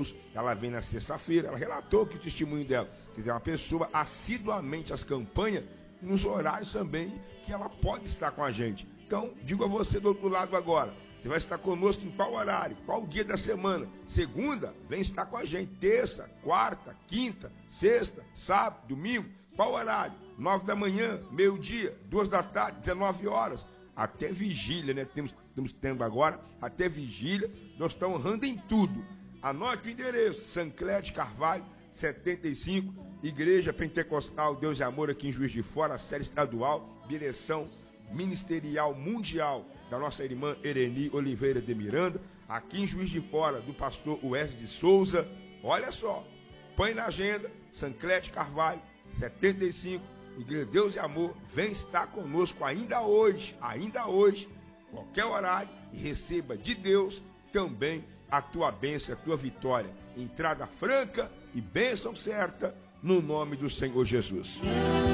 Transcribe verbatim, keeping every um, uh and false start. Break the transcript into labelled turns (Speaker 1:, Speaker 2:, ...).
Speaker 1: domingos, ela vem na sexta-feira, ela relatou que o testemunho dela, quer dizer, é uma pessoa assiduamente às campanhas, nos horários também que ela pode estar com a gente. Então, digo a você do outro lado agora, você vai estar conosco em qual horário, qual dia da semana? Segunda, vem estar com a gente. Terça, quarta, quinta, sexta, sábado, domingo, qual horário? Nove da manhã, meio-dia, duas da tarde, dezenove horas, até vigília, né? Temos, estamos tendo agora, até vigília, nós estamos honrando em tudo. Anote o endereço, Sanclete Carvalho, setenta e cinco, Igreja Pentecostal Deus e Amor aqui em Juiz de Fora, série estadual, direção ministerial mundial da nossa irmã Ereni Oliveira de Miranda, aqui em Juiz de Fora, do pastor Wesley de Souza. Olha só, põe na agenda, Sanclete Carvalho, setenta e cinco, Igreja Deus e Amor, vem estar conosco ainda hoje, ainda hoje, qualquer horário, e receba de Deus também a tua bênção, a tua vitória. Entrada franca e bênção certa, no nome do Senhor Jesus.